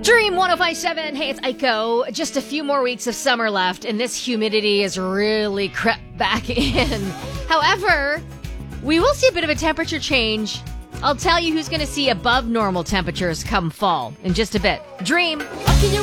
Dream 105.7. Hey, it's Aiko. Just a few more weeks of summer left, and this humidity has really crept back in. However, we will see a bit of a temperature change. I'll tell you who's going to see above normal temperatures come fall in just a bit. Dream.